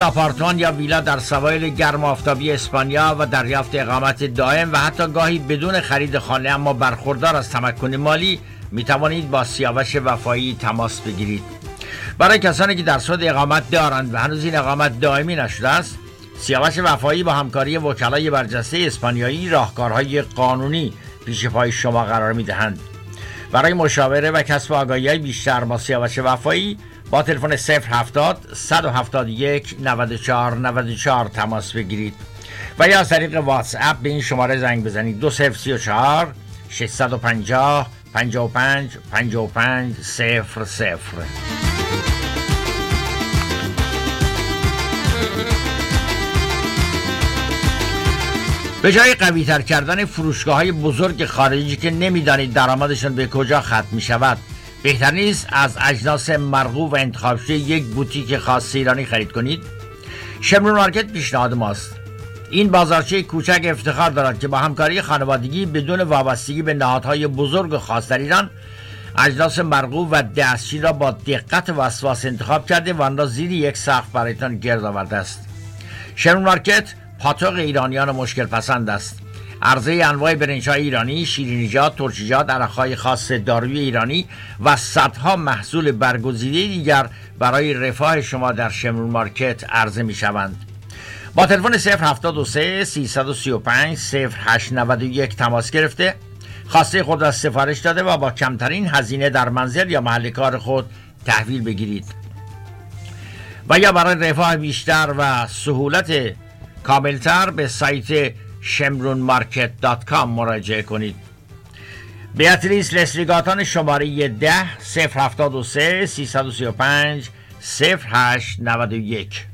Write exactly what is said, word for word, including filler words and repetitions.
آپارتمان یا ویلا در سواحل گرم آفتابی اسپانیا و دریافت اقامت دائم و حتی گاهی بدون خرید خانه اما برخوردار از تمکن مالی می توانید با سیاوش وفایی تماس بگیرید. برای کسانی که در صدد اقامت دارند و هنوز این اقامت دائمی نشده است، سیاوش وفایی با همکاری وکلای برجسته اسپانیایی راهکارهای قانونی پیش پای شما قرار می دهند. برای مشاوره و کسب آگاهی بیشتر با سیاوش وفایی با تلفن صفر هفتاد صد و هفتاد و یک نود و چهار نود و چهار تماس بگیرید و یا از طریق واتس اپ به این شماره زنگ بزنید دو صفر سه چهار ششصد و پنجاه پنجاه و پنج پنجاه و پنج صفر صفر. به جای قوی تر کردن فروشگاه های بزرگ خارجی که نمیدانید درآمدشان به کجا ختم می شود، بهتر نیست از اجناس مرغوب و انتخاب شده یک بوتیک خاص ایرانی خرید کنید؟ شمرون مارکت پیشنهاد ماست. این بازارچه کوچک افتخار دارد که با همکاری خانوادگی بدون وابستگی به نهادهای بزرگ و خاص در ایران اجناس مرغوب و دستچین را با دقت و وسواس انتخاب کرده و آن را زیر یک سقف برایتان گرد آورده است. شمرون مارکت پاتوق ایرانیان مشکل پسند است. عرضه انواع برنج‌های ایرانی، شیرینیجات، ترشیجات، عرق‌های خاص داروی ایرانی و صدها محصول برگزیده دیگر برای رفاه شما در شمرون مارکت عرضه می‌شوند. با تلفن صفر هفتاد و سه سیصد و سی و پنج صفر هشت نود و یک تماس گرفته خواسته خود را سفارش داده و با کمترین هزینه در منزل یا محل کار خود تحویل بگیرید و یا برای رفاه بیشتر و سهولت کاملتر به سایت شمرون مارکت دات کام مراجعه کنید. بیاتریس لسلیگاتان شماره ده صفر هفتاد و سه سیصد و سی و پنج صفر هشت نود و یک.